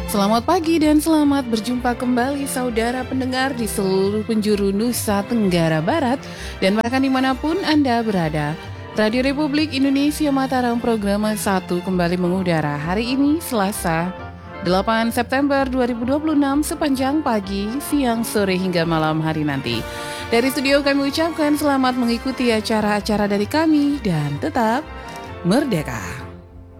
Selamat pagi dan selamat berjumpa kembali saudara pendengar di seluruh penjuru Nusa Tenggara Barat dan bahkan dimanapun Anda berada. Radio Republik Indonesia Mataram program 1 kembali mengudara hari ini Selasa 8 September 2026 sepanjang pagi, siang, sore hingga malam hari nanti. Dari studio kami ucapkan selamat mengikuti acara-acara dari kami dan tetap merdeka.